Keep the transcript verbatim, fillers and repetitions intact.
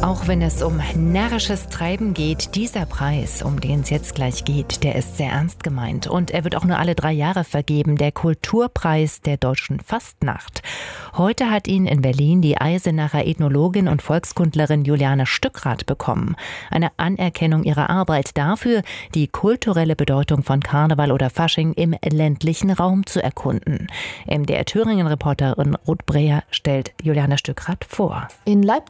Auch wenn es um närrisches Treiben geht, dieser Preis, um den es jetzt gleich geht, der ist sehr ernst gemeint. Und er wird auch nur alle drei Jahre vergeben, der Kulturpreis der deutschen Fastnacht. Heute hat ihn in Berlin die Eisenacher Ethnologin und Volkskundlerin Juliane Stückrath bekommen. Eine Anerkennung ihrer Arbeit dafür, die kulturelle Bedeutung von Karneval oder Fasching im ländlichen Raum zu erkunden. M D R Thüringen-Reporterin Ruth Breher stellt Juliane Stückrath vor. In Leipzig